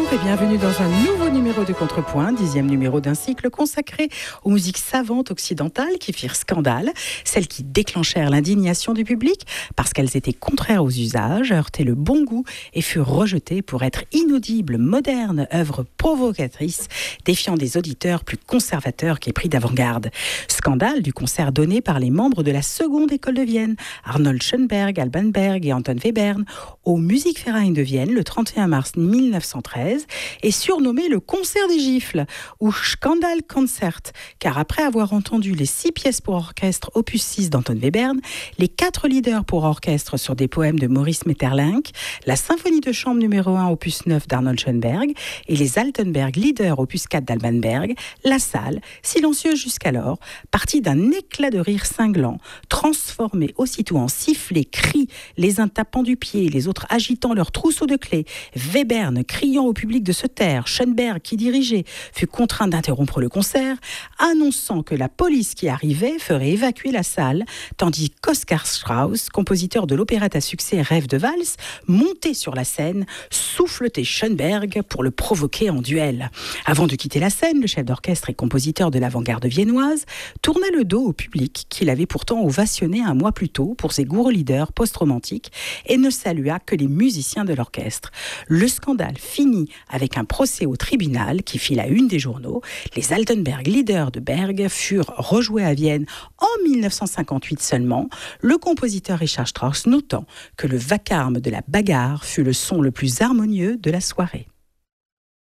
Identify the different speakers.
Speaker 1: et bienvenue dans un nouveau numéro de Contrepoint, 10e numéro d'un cycle consacré aux musiques savantes occidentales qui firent scandale, celles qui déclenchèrent l'indignation du public parce qu'elles étaient contraires aux usages, heurtaient le bon goût et furent rejetées pour être inaudibles, modernes, œuvres provocatrices, défiant des auditeurs plus conservateurs qu'épris d'avant-garde. Scandale du concert donné par les membres de la seconde école de Vienne, Arnold Schoenberg, Alban Berg et Anton Webern, au Musikverein de Vienne le 31 mars 1913 est surnommé le concert des gifles ou Skandalkonzert, car après avoir entendu les 6 pièces pour orchestre opus 6 d'Anton Webern, les 4 leaders pour orchestre sur des poèmes de Maurice Maeterlinck, la symphonie de chambre numéro 1 opus 9 d'Arnold Schoenberg et les Altenberg leaders opus 4 d'Alban Berg, la salle, silencieuse jusqu'alors, partit d'un éclat de rire cinglant, transformé aussitôt en sifflets, cris, les uns tapant du pied, les autres agitant leur trousseau de clés, Webern criant au public de se taire, Schoenberg, qui dirigeait, fut contraint d'interrompre le concert, annonçant que la police qui arrivait ferait évacuer la salle, tandis qu'Oskar Strauss, compositeur de l'opérette à succès Rêve de valse, montait sur la scène, souffletait Schoenberg pour le provoquer en duel. Avant de quitter la scène, le chef d'orchestre et compositeur de l'avant-garde viennoise tourna le dos au public qu'il avait pourtant ovationné un mois plus tôt pour ses gourous leaders post-romantiques et ne salua que les musiciens de l'orchestre. Le scandale finit avec un procès au tribunal qui fit la une des journaux. Les Altenberg leaders de Berg furent rejoués à Vienne en 1958 seulement, le compositeur Richard Strauss notant que le vacarme de la bagarre fut le son le plus harmonieux de la soirée.